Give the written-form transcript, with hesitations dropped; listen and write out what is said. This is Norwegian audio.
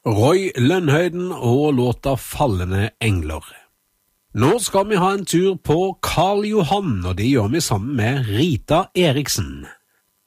Roy Lønnhøyden og låta Fallende Engler. Nå skal vi ha en tur på Karl Johan, og det gjør vi sammen med Rita Eriksen.